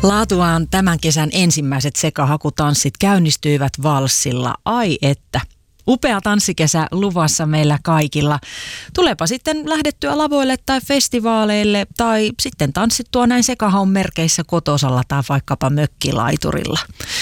Laatuaan tämän kesän ensimmäiset sekahakutanssit käynnistyivät valssilla. Ai että. Upea tanssikesä luvassa meillä kaikilla. Tulepa sitten lähdettyä lavoille tai festivaaleille tai sitten tanssittua näin sekahaun merkeissä kotosalla tai vaikkapa mökkilaiturilla.